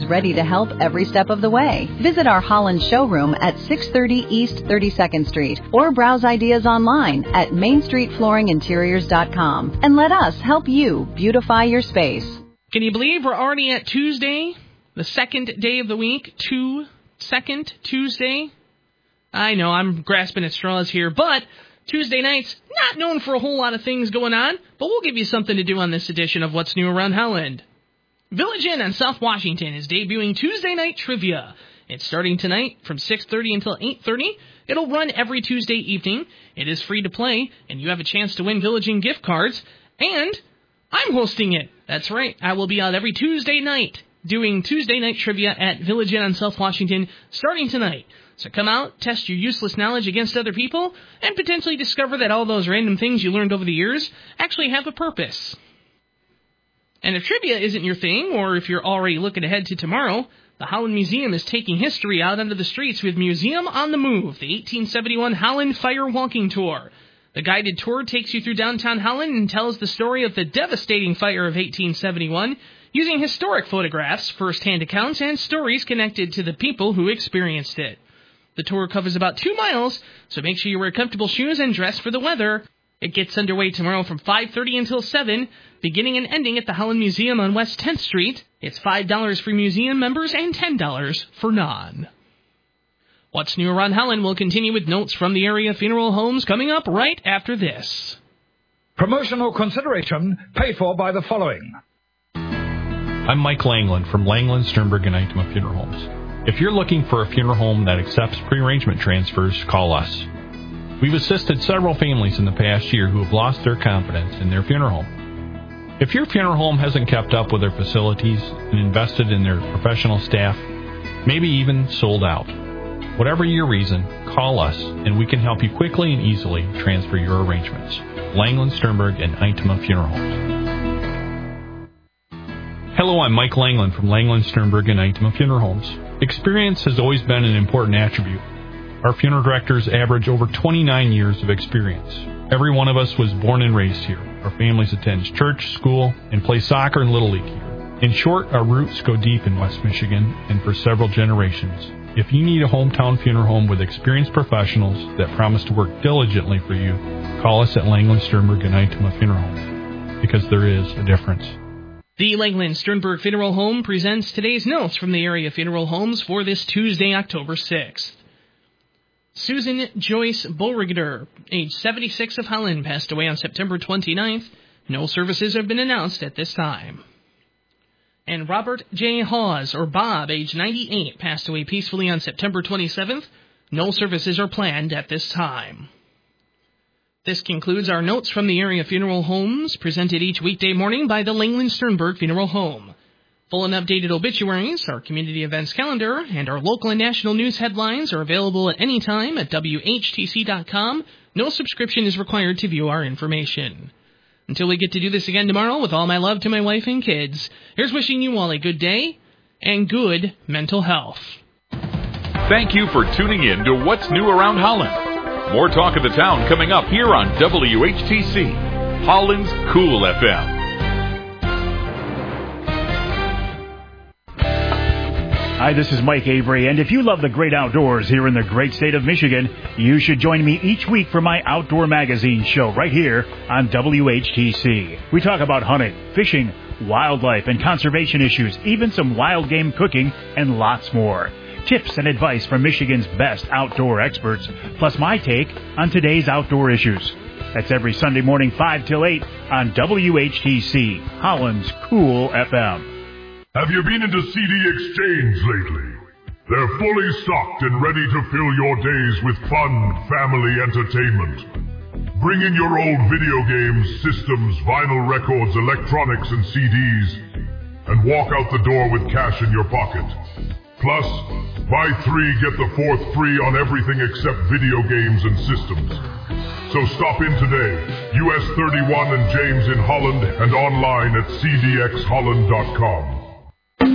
ready to help every step of the way. Visit our Holland showroom at 630 East 32nd Street or browse ideas online at mainstreetflooringinteriors.com and let us help you beautify your space. Can you believe we're already at Tuesday, the second day of the week? Second Tuesday? I know, I'm grasping at straws here, but Tuesday nights, not known for a whole lot of things going on, but we'll give you something to do on this edition of What's New Around Holland. Village Inn on South Washington is debuting Tuesday Night Trivia. It's starting tonight from 6:30 until 8:30. It'll run every Tuesday evening. It is free to play, and you have a chance to win Village Inn gift cards, and I'm hosting it. That's right, I will be out every Tuesday night doing Tuesday Night Trivia at Village Inn on South Washington starting tonight. So come out, test your useless knowledge against other people, and potentially discover that all those random things you learned over the years actually have a purpose. And if trivia isn't your thing, or if you're already looking ahead to tomorrow, the Holland Museum is taking history out onto the streets with Museum on the Move, the 1871 Holland Fire Walking Tour. The guided tour takes you through downtown Holland and tells the story of the devastating fire of 1871, using historic photographs, first-hand accounts, and stories connected to the people who experienced it. The tour covers about 2 miles, so make sure you wear comfortable shoes and dress for the weather. It gets underway tomorrow from 5:30 until 7, beginning and ending at the Holland Museum on West 10th Street. It's $5 for museum members and $10 for non. What's New Around Holland will continue with notes from the area funeral homes coming up right after this. Promotional consideration paid for by the following. I'm Mike Langland from Langland, Sternberg, and Itema Funeral Homes. If you're looking for a funeral home that accepts pre-arrangement transfers, call us. We've assisted several families in the past year who have lost their confidence in their funeral home. If your funeral home hasn't kept up with their facilities and invested in their professional staff, maybe even sold out, whatever your reason, call us and we can help you quickly and easily transfer your arrangements. Langland, Sternberg, and Itema Funeral Homes. Hello, I'm Mike Langland from Langland, Sternberg, and Itema Funeral Homes. Experience has always been an important attribute. Our funeral directors average over 29 years of experience. Every one of us was born and raised here. Our families attend church, school, and play soccer and Little League here. In short, our roots go deep in West Michigan and for several generations. If you need a hometown funeral home with experienced professionals that promise to work diligently for you, call us at Langland, Sternberg, and Itema Funeral Homes, because there is a difference. The Langland Sternberg Funeral Home presents today's notes from the area funeral homes for this Tuesday, October 6th. Susan Joyce Beauregard, age 76 of Holland, passed away on September 29th. No services have been announced at this time. And Robert J. Hawes, or Bob, age 98, passed away peacefully on September 27th. No services are planned at this time. This concludes our notes from the area funeral homes, presented each weekday morning by the Langland Sternberg Funeral Home. Full and updated obituaries, our community events calendar, and our local and national news headlines are available at any time at WHTC.com. No subscription is required to view our information. Until we get to do this again tomorrow, with all my love to my wife and kids, here's wishing you all a good day and good mental health. Thank you for tuning in to What's New Around Holland. More talk of the town coming up here on WHTC, Holland's Cool FM. Hi, this is Mike Avery, and if you love the great outdoors here in the great state of Michigan, you should join me each week for my Outdoor Magazine show right here on WHTC. We talk about hunting, fishing, wildlife, and conservation issues, even some wild game cooking, and lots more. Tips and advice from Michigan's best outdoor experts, plus my take on today's outdoor issues. That's every Sunday morning 5 till 8 on WHTC, Holland's Cool FM. Have you been into CD Exchange lately? They're fully stocked and ready to fill your days with fun, family entertainment. Bring in your old video games, systems, vinyl records, electronics, and CDs, and walk out the door with cash in your pocket. Plus, buy 3, get the 4th free on everything except video games and systems. So stop in today, US 31 and James in Holland, and online at cdxholland.com.